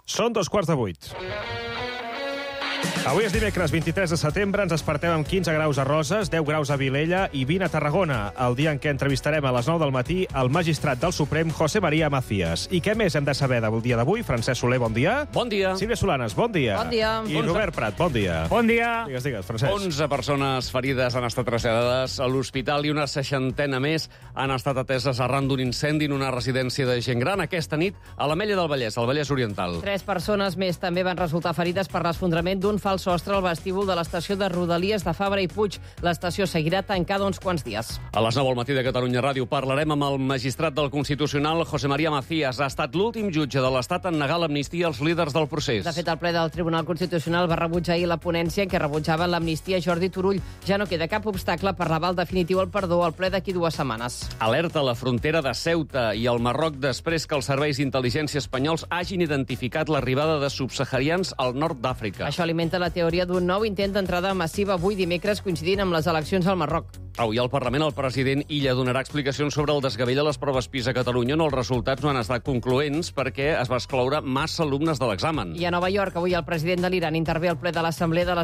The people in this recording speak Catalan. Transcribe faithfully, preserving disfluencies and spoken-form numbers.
Són dos quarts de vuit. Avui és dimecres vint-i-tres de setembre, ens despertem amb quinze graus a Roses, deu graus a Vilella i vint a Tarragona, el dia en què entrevistarem a les nou del matí el magistrat del Suprem, José María Macías. I què més hem de saber del dia d'avui? Francesc Soler, bon dia. Bon dia. Sílvia Solanes, bon dia. Bon dia. I Robert Prat, bon dia. Bon dia. Digues, digues, Francesc. onze persones ferides han estat traslladades a l'hospital i una seixantena més han estat ateses arran d'un incendi en una residència de gent gran aquesta nit a l'Ametlla del Vallès, al Vallès Oriental. Tres persones més també van resultar ferides per l'esfondrament d'un fals sostre al vestíbul de l'estació de Rodalies de Fabra i Puig. L'estació seguirà tancada uns quants dies. A les nou al matí de Catalunya Ràdio parlarem amb el magistrat del Constitucional, José María Macías. Ha estat l'últim jutge de l'Estat en negar l'amnistia als líders del procés. De fet, el ple del Tribunal Constitucional va rebutjar ahir la ponència en què rebutjaven l'amnistia Jordi Turull. Ja no queda cap obstacle per l'aval definitiu al perdó al ple d'aquí dues setmanes. Alerta a la frontera de Ceuta i el Marroc després que els serveis d'intel·ligència espanyols hagin identificat l'arribada de subsaharians al nord d'Àfrica. Això alimenta la teoria d'un nou intent d'entrada massiva avui dimecres coincidint amb les eleccions al Marroc. Avui al Parlament el president Illa donarà explicacions sobre el desgavell a les proves PISA a Catalunya, on els resultats no han estat concloents perquè es va excloure massa alumnes de l'examen. I a Nova York, avui el president de l'Iran intervé al ple de l'Assemblea de les